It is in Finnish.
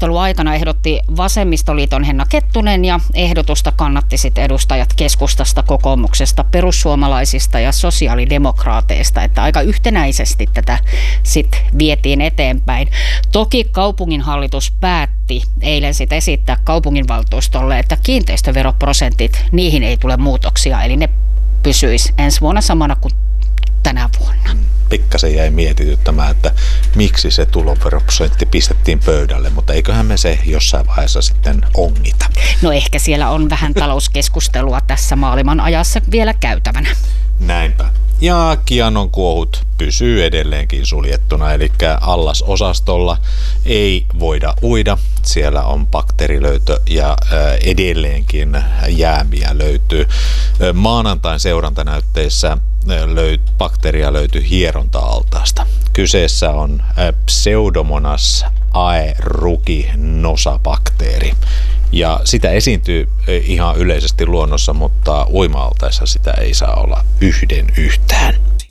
keskusteluaikana ehdotti Vasemmistoliiton Henna Kettunen ja ehdotusta kannatti sitten edustajat Keskustasta, Kokoomuksesta, Perussuomalaisista ja Sosiaalidemokraateista, että aika yhtenäisesti tätä sitten vietiin eteenpäin. Toki kaupunginhallitus päätti eilen sitten esittää kaupunginvaltuustolle, että kiinteistöveroprosentit, niihin ei tule muutoksia, eli ne pysyisi ensi vuonna samana kuin tänä vuonna. Pikkasen jäi mietityttämään, että miksi se tuloveroprosentti pistettiin pöydälle, mutta eiköhän me se jossain vaiheessa sitten ongita. No ehkä siellä on vähän talouskeskustelua tässä maailman ajassa vielä käytävänä. Näinpä. Ja Kianon kuohut pysyy edelleenkin suljettuna, eli allasosastolla ei voida uida. Siellä on bakteerilöytö ja edelleenkin jäämiä löytyy. Maanantain seurantanäytteissä bakteeria löytyi hieronta-altaasta. Kyseessä on Pseudomonas aeruginosa-bakteeri. Ja sitä esiintyy ihan yleisesti luonnossa, mutta uima-altaissa sitä ei saa olla yhtään.